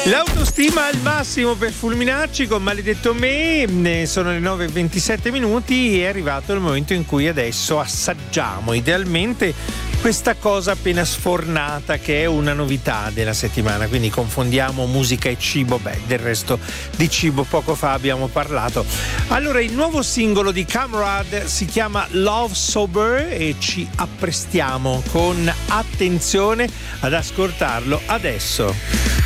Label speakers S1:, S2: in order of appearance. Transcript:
S1: L'autostima al massimo per fulminarci con Maledetto Me. Sono le 9:27 e è arrivato il momento in cui adesso assaggiamo idealmente questa cosa appena sfornata, che è una novità della settimana, quindi confondiamo musica e cibo. Del resto di cibo poco fa abbiamo parlato. Allora, il nuovo singolo di Camrad si chiama Love Sober e ci apprestiamo con attenzione ad ascoltarlo adesso.